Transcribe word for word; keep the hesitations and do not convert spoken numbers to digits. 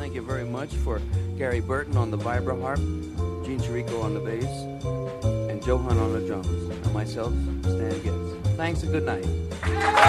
Thank you very much for Gary Burton on the vibra harp, Gene Chirico on the bass, and Johan on the drums, and myself, Stan Getz. Thanks and good night.